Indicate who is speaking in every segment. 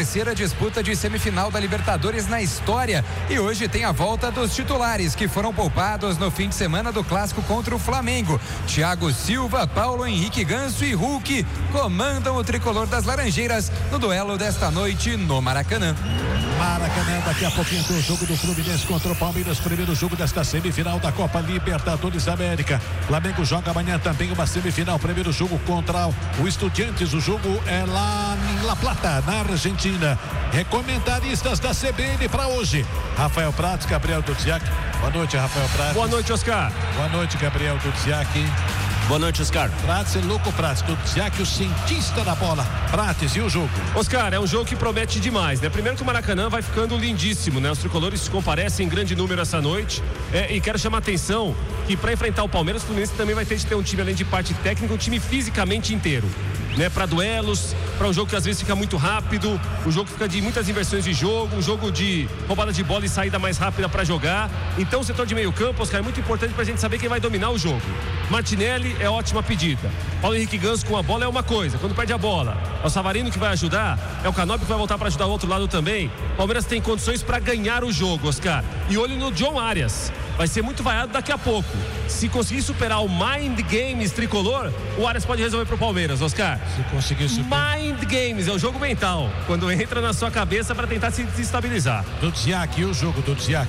Speaker 1: terceira disputa de semifinal da Libertadores na história. E hoje tem a volta dos titulares que foram poupados no fim de semana do clássico contra o Flamengo. Thiago Silva, Paulo Henrique Ganso e Hulk comandam o tricolor das Laranjeiras no duelo desta noite no Maracanã.
Speaker 2: Maracanã, daqui a pouquinho tem o jogo do Fluminense contra o Palmeiras, primeiro jogo desta semifinal da Copa Libertadores da América. Flamengo joga amanhã também uma semifinal, primeiro jogo contra o Estudiantes. O jogo é lá em La Plata, na Argentina. Recomentaristas da CBN para hoje: Rafael Prats, Gabriel Dudziak. Boa noite, Rafael Prats.
Speaker 3: Boa noite, Oscar.
Speaker 2: Boa noite, Gabriel Dudziak.
Speaker 3: Boa noite, Oscar.
Speaker 2: Prats, louco Prats, Dudziak, o cientista da bola. Prats, e o jogo?
Speaker 3: Oscar, é um jogo que promete demais, né? Primeiro que o Maracanã vai ficando lindíssimo, né? Os tricolores comparecem em grande número essa noite. E quero chamar a atenção que para enfrentar o Palmeiras, o Fluminense também vai ter de ter um time, além de parte técnica, um time fisicamente inteiro, né? Para duelos, para um jogo que às vezes fica muito rápido, um jogo que fica de muitas inversões de jogo, um jogo de roubada de bola e saída mais rápida para jogar. Então o setor de meio campo, Oscar, é muito importante para a gente saber quem vai dominar o jogo. Martinelli é ótima pedida. Paulo Henrique Ganso com a bola é uma coisa, quando perde a bola é o Savarino que vai ajudar, é o Canóbio que vai voltar para ajudar o outro lado também. Palmeiras tem condições para ganhar o jogo, Oscar. E olho no John Arias, vai ser muito vaiado daqui a pouco. Se conseguir superar o Mind Games tricolor, o Arias pode resolver pro Palmeiras, Oscar.
Speaker 2: Se conseguir superar.
Speaker 3: Mind Games é o jogo mental, quando entra na sua cabeça para tentar se estabilizar.
Speaker 2: Dudziak, e o jogo, Dudziak?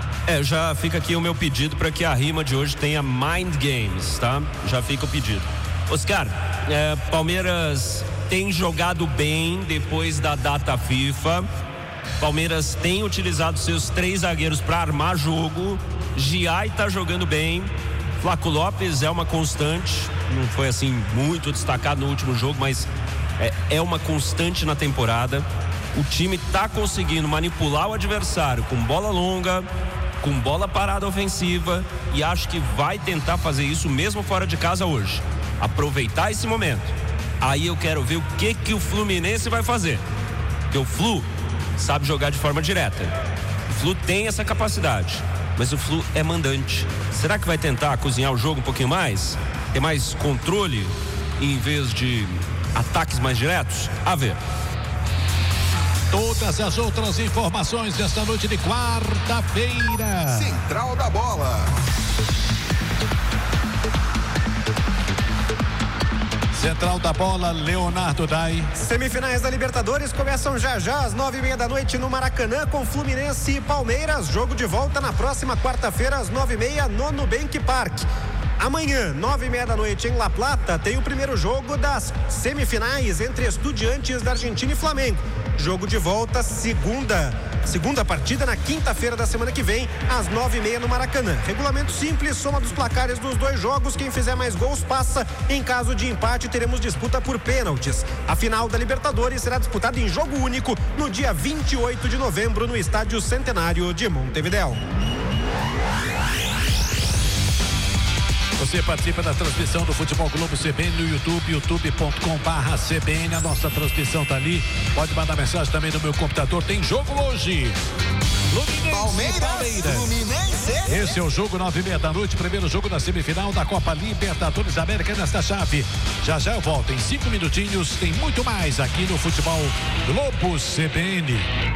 Speaker 4: Já fica aqui o meu pedido para que a rima de hoje tenha Mind Games, tá? Já fica o pedido. Oscar, Palmeiras tem jogado bem depois da data FIFA. Palmeiras tem utilizado seus 3 zagueiros para armar jogo. Giai tá jogando bem. Flaco Lopes é uma constante. Não foi assim muito destacado no último jogo, mas é uma constante na temporada. O time tá conseguindo manipular o adversário com bola longa, com bola parada ofensiva, e acho que vai tentar fazer isso mesmo fora de casa hoje. Aproveitar esse momento. Aí eu quero ver o que o Fluminense vai fazer. Porque o Flu sabe jogar de forma direta. O Flu tem essa capacidade, mas o Flu é mandante. Será que vai tentar cozinhar o jogo um pouquinho mais? Ter mais controle em vez de ataques mais diretos? A ver.
Speaker 2: Todas as outras informações desta noite de quarta-feira.
Speaker 5: Central da Bola.
Speaker 2: Central da Bola, Leonardo Dai.
Speaker 6: Semifinais da Libertadores começam já às 9:30 da noite no Maracanã com Fluminense e Palmeiras. Jogo de volta na próxima quarta-feira às 9:30 no Nubank Park. Amanhã, 9:30 da noite em La Plata, tem o primeiro jogo das semifinais entre Estudiantes da Argentina e Flamengo. Jogo de volta, segunda partida na quinta-feira da semana que vem, às 9:30 no Maracanã. Regulamento simples, soma dos placares dos 2 jogos, quem fizer mais gols passa. Em caso de empate, teremos disputa por pênaltis. A final da Libertadores será disputada em jogo único no dia 28 de novembro no Estádio Centenário de Montevidéu.
Speaker 2: Você participa da transmissão do Futebol Globo CBN no YouTube, youtube.com/CBN. A nossa transmissão tá ali. Pode mandar mensagem também no meu computador. Tem jogo hoje.
Speaker 5: Palmeiras. Fluminense.
Speaker 2: Esse é o jogo, 9:30 da noite. Primeiro jogo da semifinal da Copa Libertadores da América nesta chave. Já eu volto em 5 minutinhos. Tem muito mais aqui no Futebol Globo CBN.